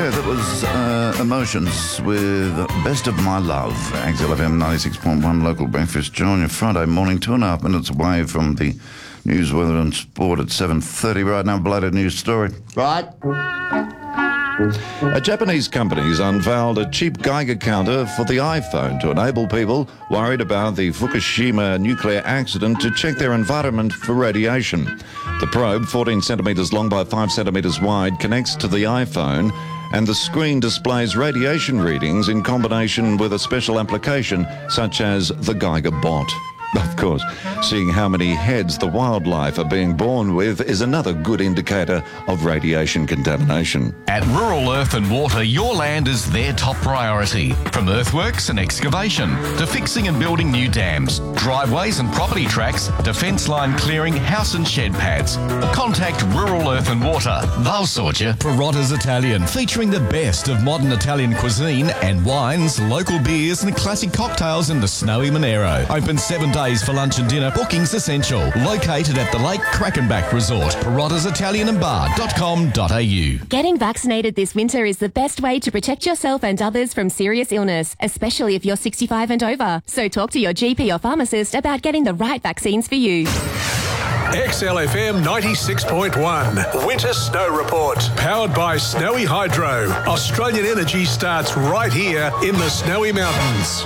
Yeah, that was Emotions with Best of My Love. XLFM 96.1 local breakfast. John, your Friday morning, 2.5 minutes away from the news, weather and sport at 7:30. Right now, blooded news story. Right. A Japanese company has unveiled a cheap Geiger counter for the iPhone to enable people worried about the Fukushima nuclear accident to check their environment for radiation. The probe, 14 centimetres long by 5 centimetres wide, connects to the iPhone and the screen displays radiation readings in combination with a special application such as the Geiger bot. Of course, seeing how many heads the wildlife are being born with is another good indicator of radiation contamination. At Rural Earth and Water, your land is their top priority. From earthworks and excavation to fixing and building new dams, driveways and property tracks to fence line clearing, house and shed pads. Contact Rural Earth and Water. They'll sort you. Perotta's Italian, featuring the best of modern Italian cuisine and wines, local beers and classic cocktails in the snowy Monero. Open 7 days for lunch and dinner. Bookings essential. Located at the Lake Krakenbach Resort. perottasitalianandbar.com.au. Getting vaccinated this winter is the best way to protect yourself and others from serious illness, especially if you're 65 and over. So talk to your GP or pharmacist about getting the right vaccines for you. XLFM 96.1 Winter Snow Report. Powered by Snowy Hydro. Australian energy starts right here in the Snowy Mountains.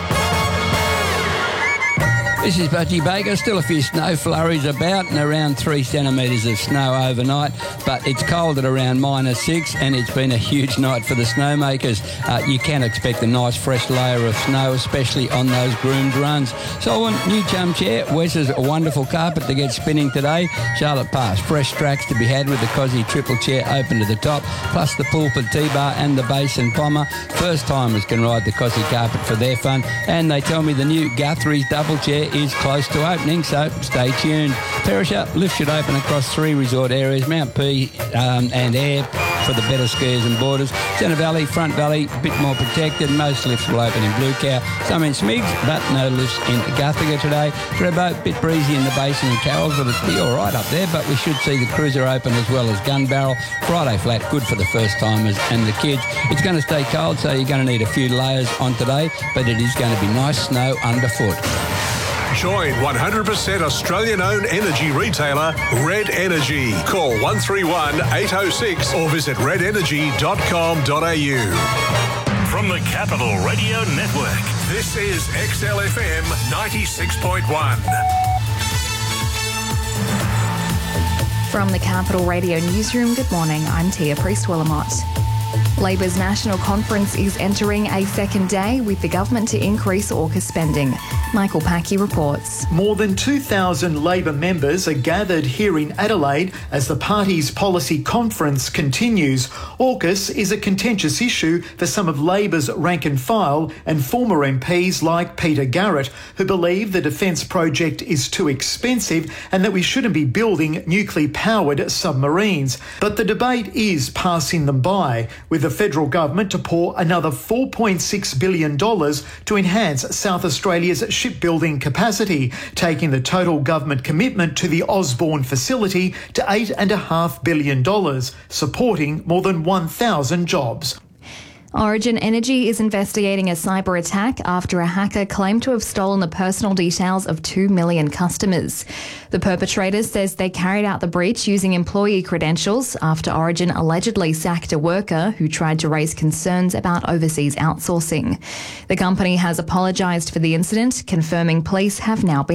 This is Budgie Baker. Still a few snow flurries about and around 3 centimetres of snow overnight, but it's cold at around -6 and it's been a huge night for the snowmakers. You can expect a nice fresh layer of snow, especially on those groomed runs. Selwyn, new jump chair. Wes's a wonderful carpet to get spinning today. Charlotte Pass, fresh tracks to be had with the Cosy triple chair open to the top, plus the Pulpit T-bar and the Basin Bomber. First timers can ride the Cosy carpet for their fun, and they tell me the new Guthrie's double chair is close to opening, so stay tuned. Perisher, lift should open across 3 resort areas, Mount P and Air for the better skiers and boarders. Centre Valley, Front Valley, a bit more protected. Most lifts will open in Blue Cow, some in Smigs, but no lifts in Guthiga today. Trebbo, bit breezy in the Basin and Carrolls, but it'll be all right up there, but we should see the Cruiser open as well as Gun Barrel. Friday flat, good for the first timers and the kids. It's going to stay cold, so you're going to need a few layers on today, but it is going to be nice snow underfoot. Join 100% Australian-owned energy retailer Red Energy. Call 131 806 or visit redenergy.com.au. From the Capital Radio Network, This is XLFM 96.1. From the Capital Radio Newsroom, good morning, I'm Tia Priest-Willamott. Labor's National Conference is entering a second day with the government to increase AUKUS spending. Michael Packy reports. More than 2,000 Labor members are gathered here in Adelaide as the party's policy conference continues. AUKUS is a contentious issue for some of Labor's rank and file and former MPs like Peter Garrett, who believe the defence project is too expensive and that we shouldn't be building nuclear-powered submarines. But the debate is passing them by, with the federal government to pour another $4.6 billion to enhance South Australia's shipbuilding capacity, taking the total government commitment to the Osborne facility to $8.5 billion, supporting more than 1,000 jobs. Origin Energy is investigating a cyber attack after a hacker claimed to have stolen the personal details of 2 million customers. The perpetrator says they carried out the breach using employee credentials after Origin allegedly sacked a worker who tried to raise concerns about overseas outsourcing. The company has apologised for the incident, confirming police have now been